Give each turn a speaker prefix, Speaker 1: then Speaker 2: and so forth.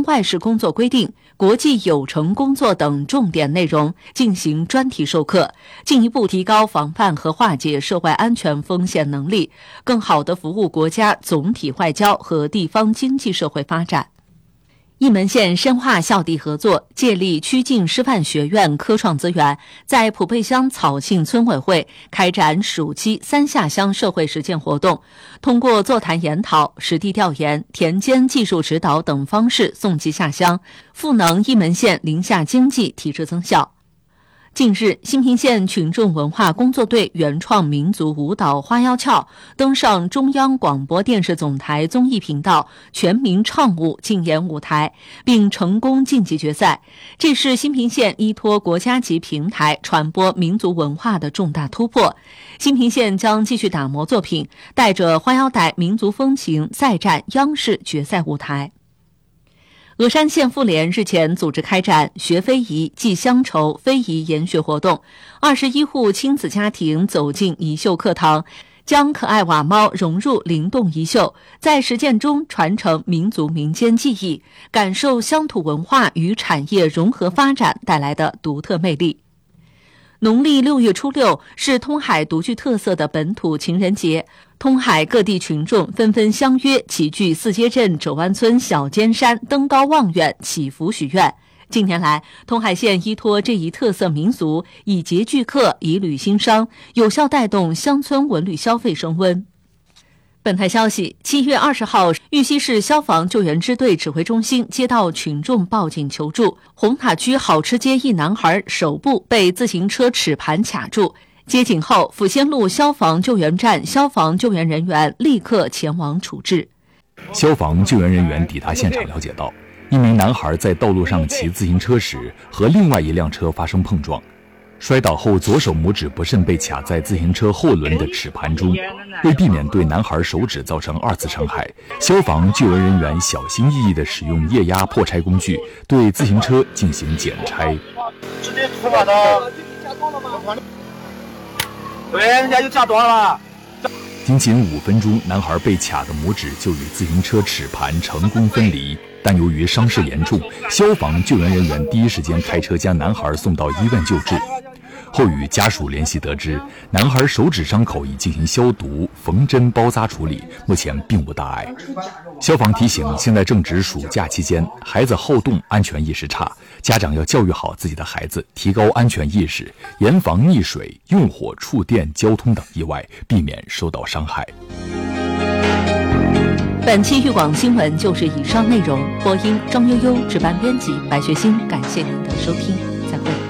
Speaker 1: 外事工作规定、国际有成工作等重点内容进行专题授课，进一步提高防范和化解涉外安全风险能力，更好地服务国家总体外交和地方经济社会发展。沂门县深化校地合作，借力曲靖师范学院科创资源，在普贝乡草杏村委会开展暑期3下乡社会实践活动，通过座谈研讨、实地调研、田间技术指导等方式送其下乡，赋能沂门县林下经济提质增效。近日，新平县群众文化工作队原创民族舞蹈《花腰翘》登上中央广播电视总台综艺频道全民唱舞竞演舞台，并成功晋级决赛。这是新平县依托国家级平台传播民族文化的重大突破。新平县将继续打磨作品，带着花腰带民族风情再战央视决赛舞台。峨山县妇联日前组织开展学非遗祭乡愁非遗研学活动，21户亲子家庭走进宜绣课堂，将可爱瓦猫融入灵动宜绣，在实践中传承民族民间技艺，感受乡土文化与产业融合发展带来的独特魅力。农历6月初6是通海独具特色的本土情人节，通海各地群众纷纷相约齐聚四街镇肘湾村小尖山登高望远祈福许愿。近年来，通海县依托这一特色民俗，以节聚客，以旅兴商，有效带动乡村文旅消费升温。本台消息，7月20号，玉溪市消防救援支队指挥中心接到群众报警求助，红塔区好吃街一男孩手部被自行车齿盘卡住。接警后，抚仙路消防救援站消防救援人员立刻前往处置。
Speaker 2: 消防救援人员抵达现场了解到，一名男孩在道路上骑自行车时和另外一辆车发生碰撞，摔倒后左手拇指不慎被卡在自行车后轮的齿盘中。为避免对男孩手指造成2次伤害，消防救援人员小心翼翼地使用液压破拆工具对自行车进行剪拆。
Speaker 3: 直接出发的，对，人家就夹断了。
Speaker 2: 仅5分钟，男孩被卡的拇指就与自行车齿盘成功分离。但由于伤势严重，消防救援人员第一时间开车将男孩送到医院救治。后与家属联系得知，男孩手指伤口已进行消毒、缝针、包扎处理，目前并无大碍。消防提醒，现在正值暑假期间，孩子好动，安全意识差，家长要教育好自己的孩子，提高安全意识，严防溺水、用火、触电、交通等意外，避免受到伤害。
Speaker 1: 本期豫广新闻就是以上内容，播音张悠悠，值班编辑白学新，感谢您的收听，再会。